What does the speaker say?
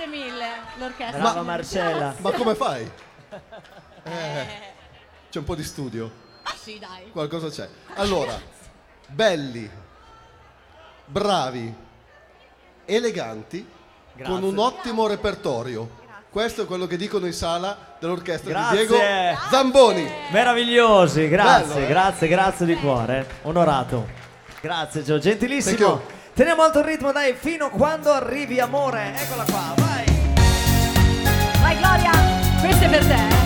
Grazie mille, l'orchestra. Brava Marcella. Ma come fai? C'è un po' di studio. Sì, dai. Qualcosa c'è. Allora, belli, bravi, eleganti, Grazie. con un ottimo repertorio. Questo è quello che dicono in sala dell'orchestra Grazie. di Diego Zamboni. Meravigliosi, grazie, Bello, grazie di cuore. Onorato. Grazie Gio, Thank gentilissimo. you. Teniamo alto il ritmo, dai, fino a quando arrivi amore. Eccola qua, vai. Vai Gloria, questo è per te.